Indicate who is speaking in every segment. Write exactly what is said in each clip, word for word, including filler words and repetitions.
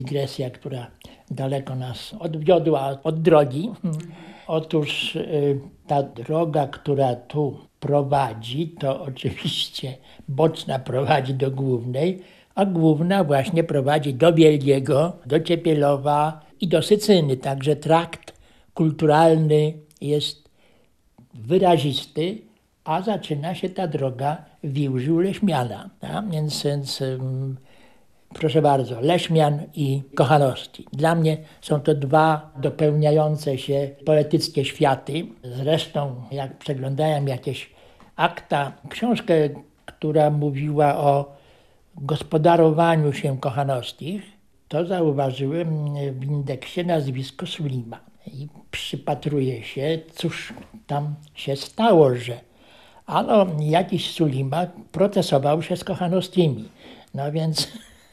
Speaker 1: dygresja, która daleko nas odwiodła od drogi. Otóż ta droga, która tu prowadzi, to oczywiście boczna prowadzi do głównej, a główna właśnie prowadzi do Wielgiego, do Ciepielowa i do Sycyny. Także trakt kulturalny jest wyrazisty, a zaczyna się ta droga w Wiłży u Leśmiana. Tak? Więc, więc proszę bardzo, Leśmian i Kochanowski. Dla mnie są to dwa dopełniające się poetyckie światy. Zresztą jak przeglądałem jakieś akta, książkę, która mówiła o gospodarowaniu się Kochanowskich, to zauważyłem w indeksie nazwisko Sulima. I przypatruję się, cóż tam się stało, że ano jakiś Sulima procesował się z Kochanowskimi. No więc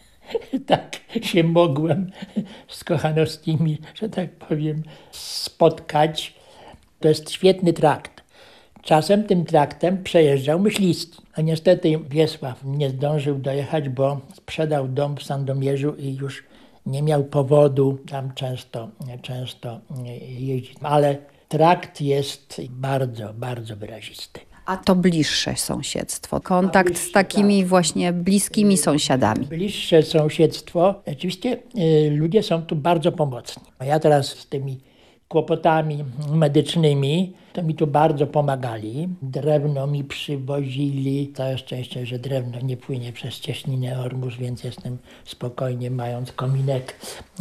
Speaker 1: tak się mogłem z Kochanowskimi, że tak powiem, spotkać. To jest świetny trakt. Czasem tym traktem przejeżdżał Myśliwski. A niestety Wiesław nie zdążył dojechać, bo sprzedał dom w Sandomierzu i już nie miał powodu tam często, często jeździć. Ale trakt jest bardzo, bardzo wyrazisty.
Speaker 2: A to bliższe sąsiedztwo, kontakt bliższe, z takimi tak. właśnie bliskimi sąsiadami.
Speaker 1: Bliższe sąsiedztwo. Oczywiście y, ludzie są tu bardzo pomocni. Ja teraz z tymi kłopotami medycznymi, to mi tu bardzo pomagali. Drewno mi przywozili. Całe szczęście, że drewno nie płynie przez cieśninę Ormus, więc jestem spokojnie, mając kominek.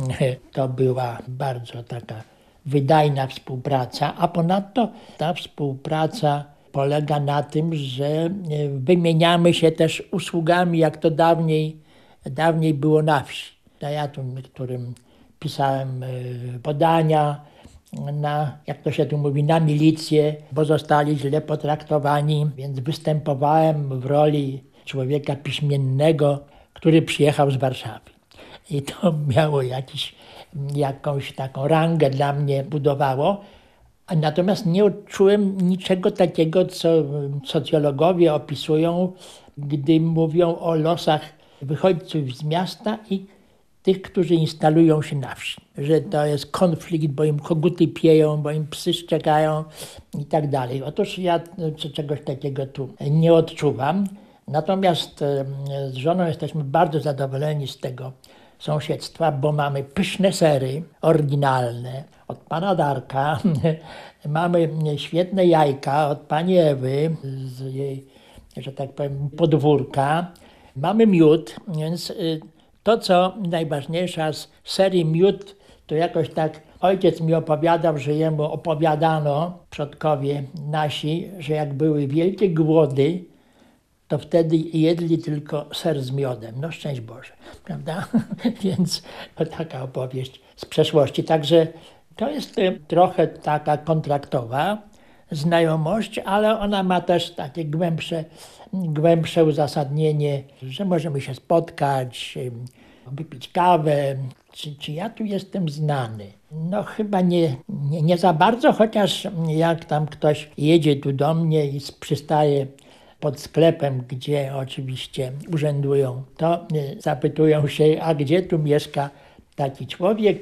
Speaker 1: To była bardzo taka wydajna współpraca, a ponadto ta współpraca polega na tym, że wymieniamy się też usługami, jak to dawniej, dawniej było na wsi. Ja tu niektórym pisałem podania na, jak to się tu mówi, na milicję, bo zostali źle potraktowani, więc występowałem w roli człowieka piśmiennego, który przyjechał z Warszawy. I to miało jakiś, jakąś taką rangę dla mnie budowało. Natomiast nie odczułem niczego takiego, co socjologowie opisują, gdy mówią o losach wychodźców z miasta i tych, którzy instalują się na wsi. Że to jest konflikt, bo im koguty pieją, bo im psy szczekają i tak dalej. Otóż ja czegoś takiego tu nie odczuwam. Natomiast z żoną jesteśmy bardzo zadowoleni z tego sąsiedztwa, bo mamy pyszne sery, oryginalne, od pana Darka. Mamy świetne jajka od pani Ewy, z jej, że tak powiem, podwórka. Mamy miód, więc to, co najważniejsze z serii miód, to jakoś tak ojciec mi opowiadał, że jemu opowiadano, przodkowie nasi, że jak były wielkie głody, to wtedy jedli tylko ser z miodem. No szczęść Boże, prawda? Więc to taka opowieść z przeszłości. Także to jest trochę taka kontraktowa znajomość, ale ona ma też takie głębsze, głębsze uzasadnienie, że możemy się spotkać, wypić kawę. Czy, czy ja tu jestem znany? No chyba nie, nie, nie za bardzo, chociaż jak tam ktoś jedzie tu do mnie i przystaje pod sklepem, gdzie oczywiście urzędują, to zapytują się, a gdzie tu mieszka taki człowiek,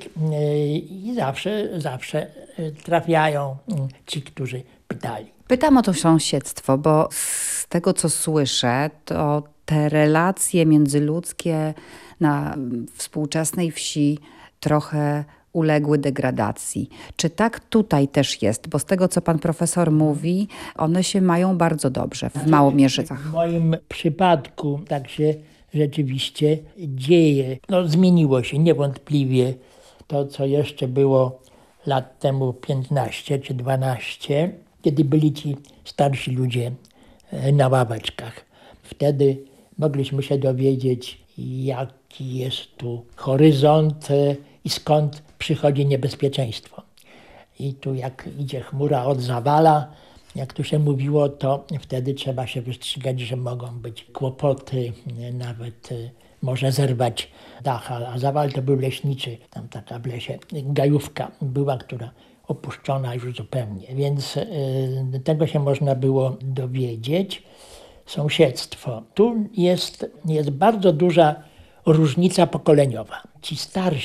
Speaker 1: i zawsze, zawsze trafiają ci, którzy pytali.
Speaker 2: Pytam o to sąsiedztwo, bo z tego, co słyszę, to te relacje międzyludzkie na współczesnej wsi trochę uległy degradacji. Czy tak tutaj też jest? Bo z tego, co pan profesor mówi, one się mają bardzo dobrze w Małomierzycach.
Speaker 1: W moim przypadku tak się rzeczywiście dzieje. No, zmieniło się niewątpliwie to, co jeszcze było lat temu piętnaście czy dwanaście, kiedy byli ci starsi ludzie na ławeczkach. Wtedy mogliśmy się dowiedzieć, jaki jest tu horyzont i skąd przychodzi niebezpieczeństwo. I tu jak idzie chmura od zawala, jak tu się mówiło, to wtedy trzeba się wystrzegać, że mogą być kłopoty, nawet może zerwać dach, a zawal to był leśniczy, tam taka w lesie gajówka była, która opuszczona już zupełnie, więc y, tego się można było dowiedzieć. Sąsiedztwo. Tu jest, jest bardzo duża różnica pokoleniowa. Ci starsi